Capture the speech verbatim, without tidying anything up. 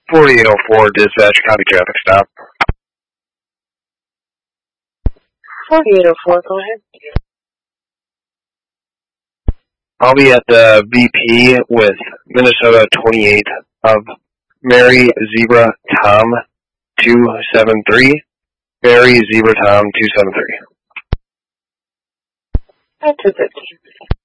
forty-eight oh four, dispatch, copy traffic stop. forty-eight oh four, go ahead. I'll be at the V P with Minnesota twenty-eight of Mary Zebra Tom two seven three. Mary Zebra Tom two seven three. At two fifteen.